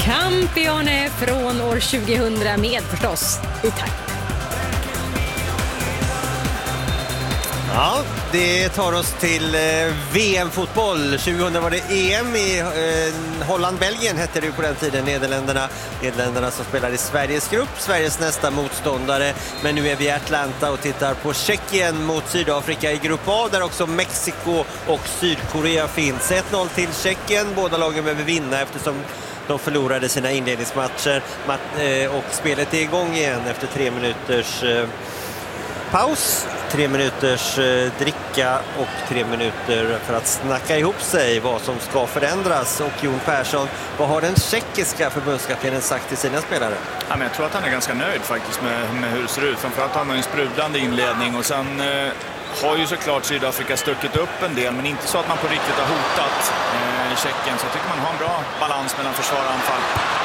Campione från år 2000 med förstås i takt. Ja, det tar oss till VM-fotboll. 2000 var det EM i Holland-Belgien hette det ju på den tiden. Nederländerna som spelar i Sveriges grupp, Sveriges nästa motståndare. Men nu är vi i Atlanta och tittar på Tjeckien mot Sydafrika i grupp A, där också Mexiko och Sydkorea finns. 1-0 till Tjeckien. Båda lagen behöver vinna eftersom de förlorade sina inledningsmatcher. Och spelet är igång igen efter 3 minuters paus, 3 minuters dricka och 3 minuter för att snacka ihop sig vad som ska förändras. Och Jon Persson, vad har den tjeckiska förbundskaptenen sagt till sina spelare? Ja, men jag tror att han är ganska nöjd faktiskt med hur det ser ut. Framförallt har man en sprudlande inledning och sen har ju såklart Sydafrika stuckit upp en del, men inte så att man på riktigt har hotat Tjeckien. Så jag tycker man har en bra balans mellan försvar och anfall.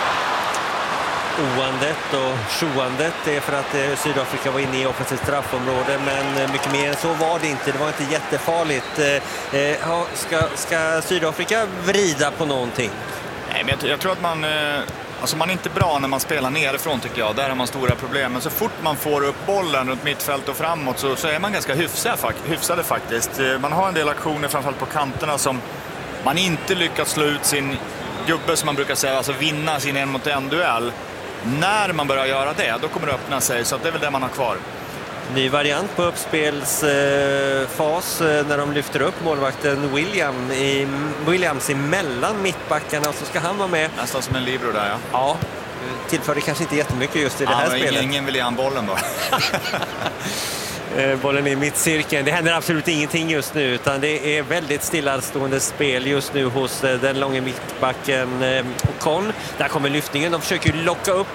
Oandet och tjoandet är för att Sydafrika var inne i offensivt straffområde, men mycket mer än så var det inte. Det var inte jättefarligt. Ska Sydafrika vrida på någonting? Nej, men jag tror att man är inte bra när man spelar nerifrån, tycker jag. Där har man stora problem. Men så fort man får upp bollen runt mittfält och framåt så är man ganska hyfsade faktiskt. Man har en del aktioner framförallt på kanterna som man inte lyckats slå ut sin gubbe, som man brukar säga, alltså vinna sin 1-mot-1-duell. När man börjar göra det, då kommer det öppna sig. Så det är väl det man har kvar. Ny variant på uppspelsfas när de lyfter upp målvakten Williams emellan mittbackarna, och så ska han vara med. Nästan som en libero där, ja. Ja, tillförde kanske inte jättemycket just i det här spelet. Ingen vill ge han bollen då. Bollen i mittcirkeln. Det händer absolut ingenting just nu, utan det är väldigt stillastående spel just nu hos den långa mittbacken Ocon. Där kommer lyftningen. De försöker locka upp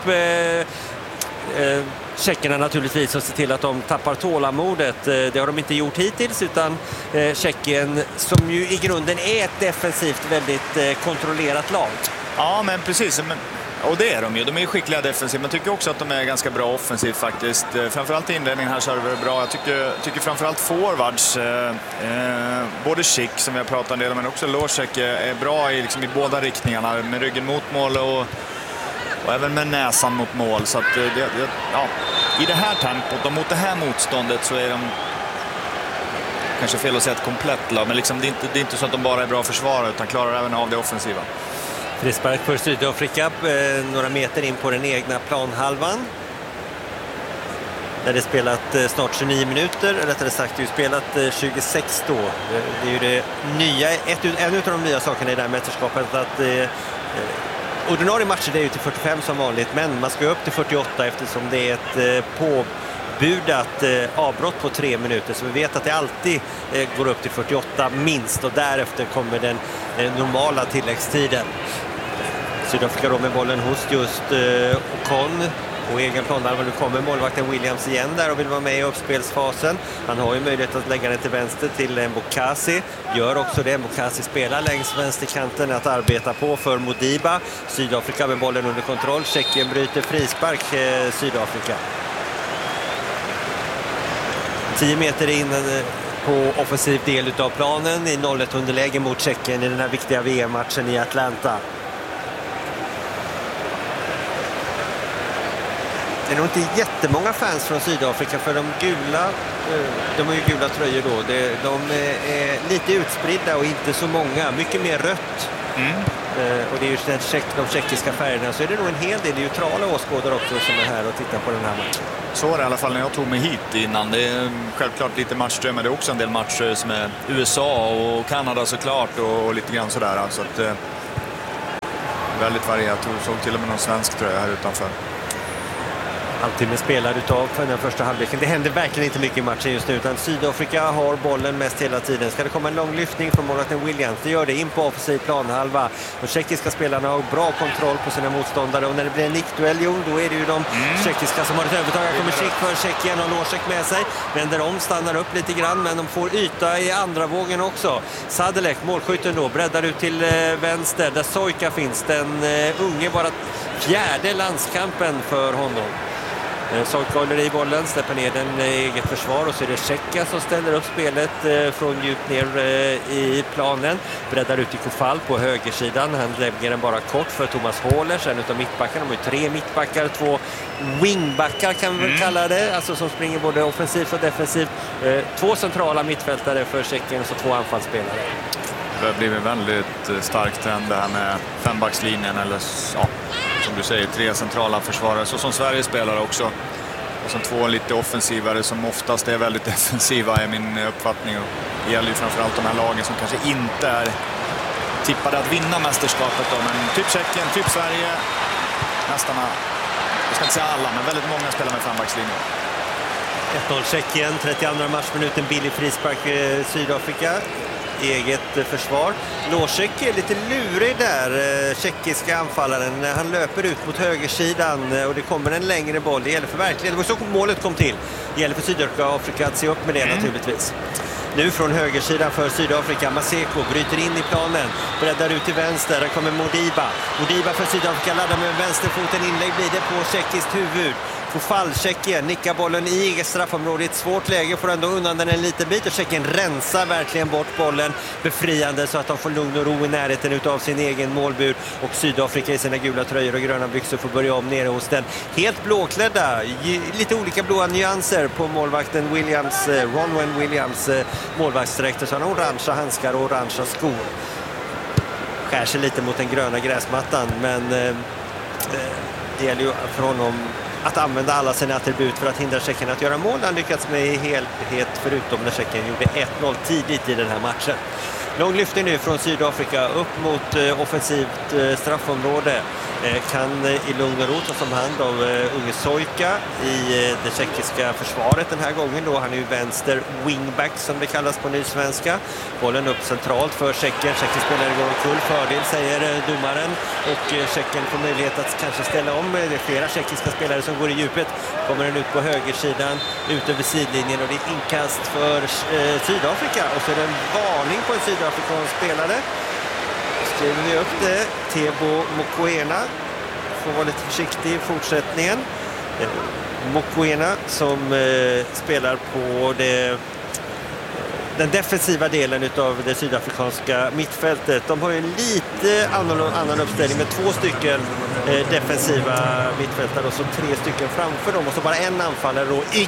tjeckerna naturligtvis och se till att de tappar tålamodet. Det har de inte gjort hittills, utan Tjeckien, som ju i grunden är ett defensivt väldigt kontrollerat lag. Ja, men precis. Och det är de ju. De är skickliga defensivt, men tycker också att de är ganska bra offensivt faktiskt. Framförallt i inledningen här så är det bra. Jag tycker framförallt forwards, både Schick som vi har pratat en del om, men också Losek är bra i båda riktningarna. Med ryggen mot mål och även med näsan mot mål. Så att, i det här tempot och mot det här motståndet så är de, kanske fel att säga ett komplett lag, men det är inte så att de bara är bra försvarare, utan klarar även av det offensiva. Frispark för Sydafrika några meter in på den egna planhalvan. Där det spelat snart 29 minuter, eller rättare sagt det är spelat 26 då. Det är ju det nya, en av de nya sakerna i det här mästerskapet, att ordinarie matcher det är ju till 45 som vanligt, men man ska upp till 48 eftersom det är ett påbudat avbrott på 3 minuter, så vi vet att det alltid går upp till 48 minst, och därefter kommer den normala tilläggstiden. Sydafrika då med bollen hos just Ocon på egen planhalva. Nu kommer målvakten Williams igen där och vill vara med i uppspelsfasen. Han har ju möjlighet att lägga den till vänster till Mbokasi. Gör också det. Mbokasi spelar längs vänsterkanten att arbeta på för Modiba. Sydafrika med bollen under kontroll. Tjeckien bryter frispark Sydafrika. 10 meter in på offensiv del av planen i 0-1 underläge mot Tjeckien i den här viktiga VM-matchen i Atlanta. Det är nog inte jättemånga fans från Sydafrika, för de har ju gula tröjor då. De är lite utspridda och inte så många. Mycket mer rött. Och det är ju de tjeckiska färgerna, så är det nog en hel del neutrala åskådare också som är här och tittar på den här matchen. Så var det i alla fall när jag tog mig hit innan. Det är självklart lite matcher, men det är också en del matcher som är USA och Kanada såklart och lite grann sådär. Så att, väldigt varierat. Jag såg till och med någon svensk tröja här utanför. Halvtimme spelad utav för den första halvleken. Det händer verkligen inte mycket i matchen just nu, utan Sydafrika har bollen mest hela tiden. Ska det komma en lång lyftning från målvakten Williams? Det gör det in på offensiv planhalva. De tjeckiska spelarna har bra kontroll på sina motståndare, och när det blir en nickduell, då är det ju de tjeckiska som har ett övertag. Här kommer Schick för Tjeckien och Losek med sig. Vänder om, stannar upp lite grann, men de får yta i andra vågen också. Sadelek, målskytten då, breddar ut till vänster där Sojka finns. Den unge, bara fjärde landskampen för honom. Sojka håller i bollen, släpper ner den i eget försvar och så är det Tjeckien som ställer upp spelet från djupt ner i planen. Breddar ut i Kofall på högersidan. Han lägger den bara kort för Thomas Hålers, en utav mittbackarna. De har ju 3 mittbackar, 2 wingbackar kan vi väl kalla det. Alltså som springer både offensivt och defensivt. 2 centrala mittfältare för Tjeckien och så 2 anfallsspelare. Det har blivit väldigt starkt trend det här med 5-backslinjen eller ja, som du säger 3 centrala försvarare så som Sverige spelar också. Och som 2 lite offensivare som oftast är väldigt defensiva är min uppfattning. Och det gäller ju framförallt de här lagen som kanske inte är tippade att vinna mästerskapet då. Men typ Tjeckien, typ Sverige, nästan, jag ska inte säga alla, men väldigt många spelar med 5-backslinjen. 1-0 Tjeckien, 32 matchminuten, billig frispark Sydafrika. Eget försvar. Losek är lite lurig där, tjeckiska anfallaren. Han löper ut mot högersidan och det kommer en längre boll. Det gäller för verkligen. Det var så målet kom till. Det gäller för Sydafrika att se upp med det naturligtvis. Nu från högersidan för Sydafrika. Maseko bryter in i planen. Breddar ut till vänster. Där kommer Modiba. Modiba för Sydafrika laddar med vänsterfoten. Inlägg blir det på tjeckiskt huvud. Kofall, Tjeckien nickar bollen i eget straffområde i ett svårt läge, får ändå undan den en liten bit och Tjeckien rensar verkligen bort bollen befriande så att de får lugn och ro i närheten utav sin egen målbur och Sydafrika i sina gula tröjor och gröna byxor får börja om nere hos den helt blåklädda, lite olika blåa nyanser på målvakten Williams, Ronwen Williams målvaktsdräkter, så han har orangea handskar och orangea skor. Skär sig lite mot den gröna gräsmattan, men det gäller ju för honom att använda alla sina attribut för att hindra Tjeckien att göra mål. Han lyckats med i helhet förutom när Tjeckien gjorde 1-0 tidigt i den här matchen. Lång lyftning nu från Sydafrika upp mot offensivt straffområde. Kan i lugn och ro ta som hand av unge Sojka i det tjeckiska försvaret den här gången då. Han är ju vänster wingback som det kallas på nysvenska. Bollen upp centralt för Tjeckien. Tjeckien spelar igår full fördel, säger domaren. Och Tjeckien får möjlighet att kanske ställa om. Det är flera tjeckiska spelare som går i djupet. Kommer den ut på högersidan, ut över sidlinjen och det är inkast för Sydafrika. Och så är det en varning på en sydafrikansk spelare. Skriver vi upp det. Tebo Mokoena får vara lite försiktig i fortsättningen. Mokoena som spelar på den defensiva delen av det sydafrikanska mittfältet. De har ju en lite annan uppställning med 2 stycken defensiva mittfältare och så 3 stycken framför dem och så bara en anfallare då i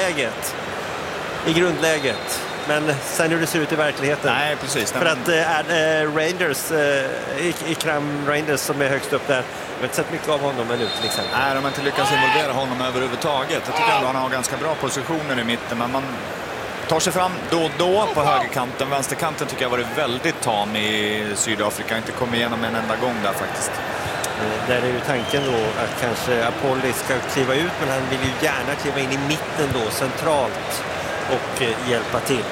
grundläget. Men sen hur det ser ut i verkligheten. Nej, precis. För att Rangers, Ikram Rangers som är högst upp där. Jag har inte sett mycket av honom ännu till exempel. Nej, de har inte lyckats involvera honom överhuvudtaget. Jag tycker ändå han har ganska bra positioner i mitten. Men man tar sig fram då på högerkanten. Vänsterkanten tycker jag har varit väldigt tam i Sydafrika. Inte kommit igenom en enda gång där faktiskt. Där är ju tanken då att kanske Apolli ska kliva ut. Men han vill ju gärna kliva in i mitten då, centralt. Och hjälpa till.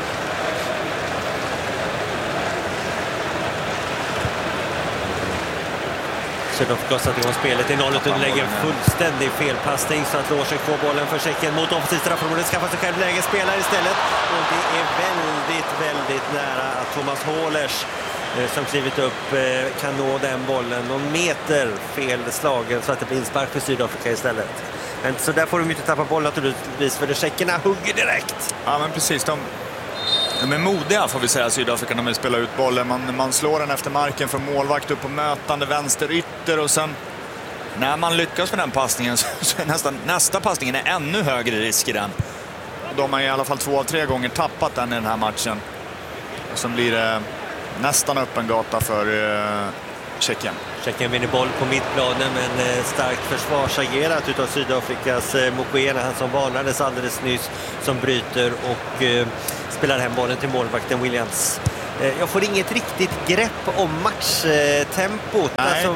Sydafrika satt igång spelet i 0 och lägger fullständig felpassning så att Losek får bollen för Tjeckien mot offensivt straffområde, skaffar sig själv läge, spelar istället och det är väldigt nära att Thomas Hålers som klivit upp kan nå den bollen någon meter fel slagen så att det blir inspark för Sydafrika istället. Men så där får de inte tappa bollen naturligtvis för det tjeckerna hugger direkt. Ja men precis, de är modiga får vi säga Sydafrika när de spelar ut bollen. Man slår den efter marken från målvakt upp på mötande vänster ytter och sen när man lyckas med den passningen så är nästa passningen är ännu högre risk i den. De har i alla fall 2 av 3 gånger tappat den i den här matchen. Och sen blir det nästan öppen gata för Tjeckien. Tjeckien vinner boll på mittplanen men starkt försvarsagerat utav Sydafrikas Mokoena, han som varnades alldeles nyss, som bryter och spelar hem bollen till målvakten Williams. Jag får inget riktigt grepp om matchtempot. Alltså,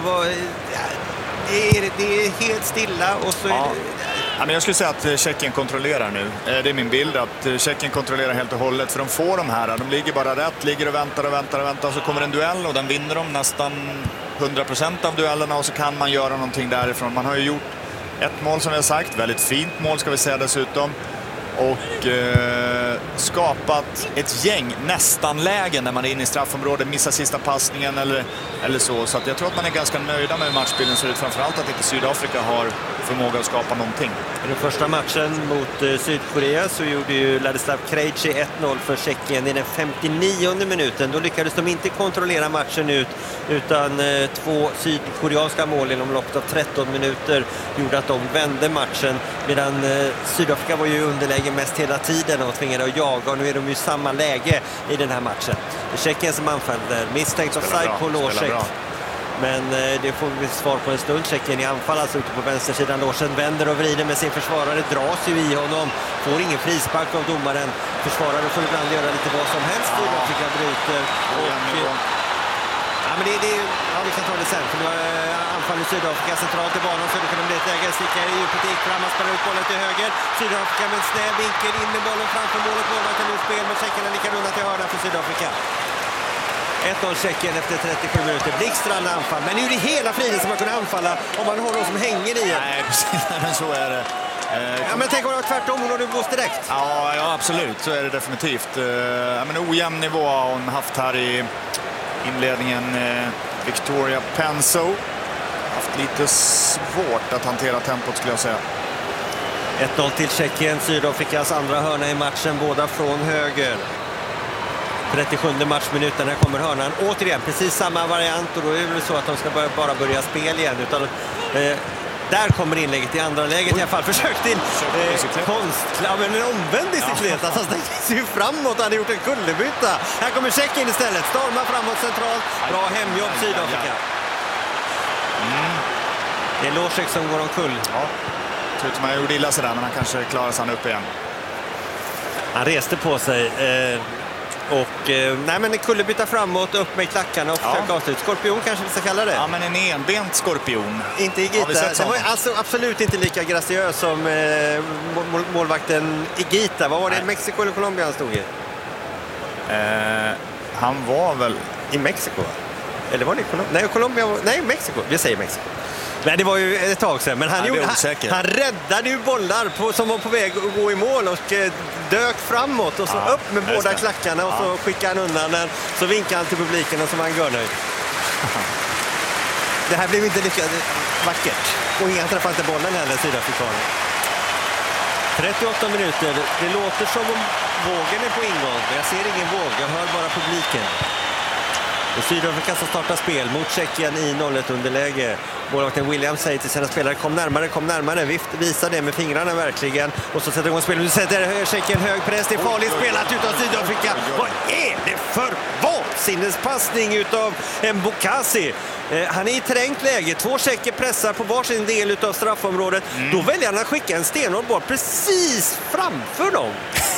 det är helt stilla och så ja. Ja, men jag skulle säga att Tjeckien kontrollerar nu. Det är min bild att Tjeckien kontrollerar helt och hållet för de får de här. De ligger bara rätt, ligger och väntar och så kommer en duell och den vinner de nästan 100% av duellerna och så kan man göra någonting därifrån. Man har ju gjort ett mål som vi har sagt, väldigt fint mål ska vi säga dessutom. Och skapat ett gäng nästan-lägen när man är inne i straffområdet, missar sista passningen eller så. Så att jag tror att man är ganska nöjda med hur matchbilden ser ut. Framförallt att inte Sydafrika har förmåga att skapa någonting. I den första matchen mot Sydkorea så gjorde ju Ladislav Krejci 1-0 för Tjeckien i den 59:e minuten. Då lyckades de inte kontrollera matchen ut, utan 2 sydkoreanska mål inom loppet av 13 minuter gjorde att de vände matchen, medan Sydafrika var ju underläge mest hela tiden och tvingade att jaga, och nu är de ju i samma läge i den här matchen. Tjeckien som anfaller, misstänkt offside på Losek. Men det får vi svar på en stund. Tjeckien i anfall, alltså ute på vänstersidan. Lorsen vänder och vrider med sin försvarare, dras ju i honom, får ingen frispark av domaren. Försvarare får ibland göra lite vad som helst. Sydafrika bryter. Ja, men vi kan ta det sen. För nu anfaller Sydafrika centralt i banan, så det kan bli ett läge. Sticka i djupet, gick fram, man spelar ut bollen till höger. Sydafrika med en snäv vinkel in med bollen framför målet. Målvakten ur spel, men Tjeckien lika runda till hörna för Sydafrika. 1-0 Tjeckien efter 37 minuter. Blixtrande anfall. Men nu är det hela friden som man kunde anfalla om man har någon som hänger i. Nej, precis. Men så är det. Ja, men tänk om det var tvärtom och då du gått direkt. Ja, absolut. Så är det definitivt. Men ojämn nivå har hon haft här i inledningen. Victoria Penso haft lite svårt att hantera tempot, skulle jag säga. 1-0 till Tjeckien. Sydafrikas andra hörna i matchen, båda från höger. 37 matchminuten, här kommer hörnan. Återigen, precis samma variant, och då är det så att de ska bara börja spel igen. Utan, där kommer inlägget i andra läget i alla fall. Försök till men en omvänd bicyklet. Alltså, han stänger sig framåt, han hade gjort en kullerbytta. Här kommer Tjeckien istället. Stormar framåt centralt. Bra hemjobb Sydafrika. Det är Losek som går omkull. Ja, jag tror att man gjorde illa sådär, men han kanske klarar sig upp igen. Han reste på sig. Nej, men det kunde byta framåt, upp med klackarna och försöka avsluta. Skorpion kanske vi ska kalla det. Ja, men en enbent skorpion. Inte Igita. Det var alltså absolut inte lika graciös som målvakten Igita. Vad var det? Mexiko eller Colombia han stod i? Han var väl i Mexiko. Eller var det Colombia? Nej, Colombia. Nej, Mexiko. Vi säger Mexiko. Nej, det var ju ett tag sedan, men han räddade ju bollar som var på väg att gå i mål och dök framåt och så upp med båda klackarna och så skickade han undan den, så vinkade han till publiken och så var han görnöjd. Det här blev inte lika vackert, och ingen träffade inte bollen heller, sydafrikanen. 38 minuter, det låter som om vågen är på ingång, men jag ser ingen våg, jag hör bara publiken. Sydafrika som startar spel mot Tjeckien i 0-1 underläge. Målvakten Williams säger till sina spelare: kom närmare, visar det med fingrarna verkligen. Och så sätter igång spelet. Nu sätter Tjeckien hög press, det är farligt spelat utav Sydafrika. Vad är det för vansinnespassning utav Mbokasi? Han är i trängt läge, 2 tjecker pressar på varsin del utav straffområdet. Då väljer han att skicka en stenhård boll precis framför dem.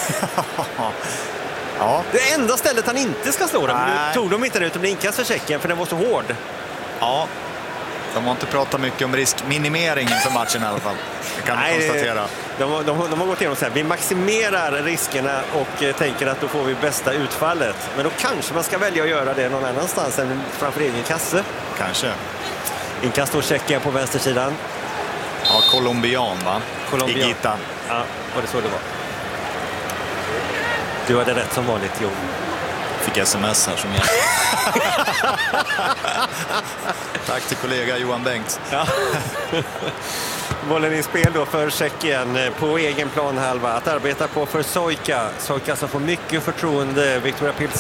Ja. Det enda stället han inte ska slå den. Nu tog de inte det, utan det inkast för Tjeckien, för den var så hård. Ja, de har inte pratat mycket om riskminimering inför matchen i alla fall. Det kan vi konstatera. De har gått igenom så här: vi maximerar riskerna och tänker att då får vi bästa utfallet. Men då kanske man ska välja att göra det någon annanstans än framför egen kasse. Kanske. Inkast då Tjeckien på vänstersidan. Ja, colombian va? Igita. Ja, var det så det var? Du hade rätt som vanligt, Jon. Fick sms här som jag. Tack till kollega Johan Bengts. Ja. Bollen i spel då för Tjeckien på egen planhalva. Att arbeta på för Sojka. Sojka som får mycket förtroende. Victoria Pilsen